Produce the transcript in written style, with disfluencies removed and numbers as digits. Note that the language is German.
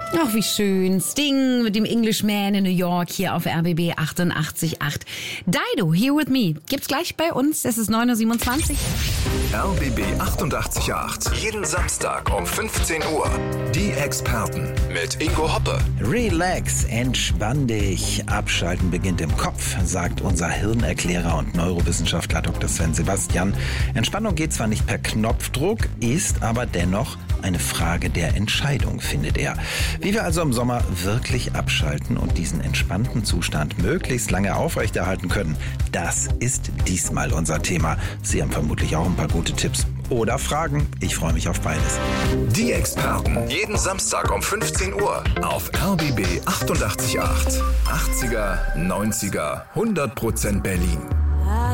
Ach, wie schön. Sting mit dem Englishman in New York hier auf RBB 88.8. Dido, Here With Me. Gibt's gleich bei uns. Es ist 9.27 Uhr. RBB 88.8. Jeden Samstag um 15 Uhr. Die Experten mit Ingo Hoppe. Relax, entspann dich. Abschalten beginnt im Kopf, sagt unser Hirnerklärer und Neurowissenschaftler Dr. Sven Sebastian. Entspannung geht zwar nicht per Knopfdruck, ist aber dennoch eine Frage der Entscheidung, findet er. Wie wir also im Sommer wirklich abschalten und diesen entspannten Zustand möglichst lange aufrechterhalten können, das ist diesmal unser Thema. Sie haben vermutlich auch ein paar gute Tipps oder Fragen. Ich freue mich auf beides. Die Experten. Jeden Samstag um 15 Uhr auf RBB 88.8. 80er, 90er, 100% Berlin.